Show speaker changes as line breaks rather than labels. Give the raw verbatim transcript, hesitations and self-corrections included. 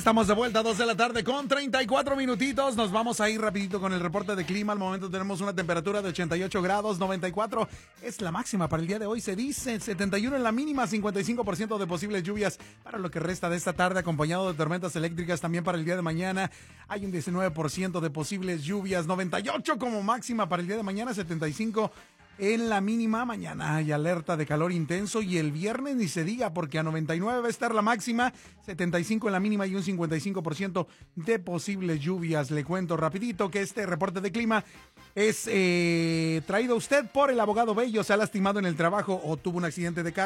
estamos de vuelta a dos de la tarde con treinta y cuatro minutitos. Nos vamos a ir rapidito con el reporte de clima. Al momento tenemos una temperatura de ochenta y ocho grados, noventa y cuatro es la máxima para el día de hoy. Se dice setenta y uno en la mínima, cincuenta y cinco por ciento de posibles lluvias para lo que resta de esta tarde, acompañado de tormentas eléctricas también para el día de mañana. Hay un diecinueve por ciento de posibles lluvias, noventa y ocho como máxima para el día de mañana, setenta y cinco en la mínima. Mañana hay alerta de calor intenso y el viernes ni se diga porque a noventa y nueve va a estar la máxima, setenta y cinco en la mínima y un cincuenta y cinco por ciento de posibles lluvias. Le cuento rapidito que este reporte de clima es eh, traído a usted por el abogado Bello. Se ha lastimado en el trabajo o tuvo un accidente de carro.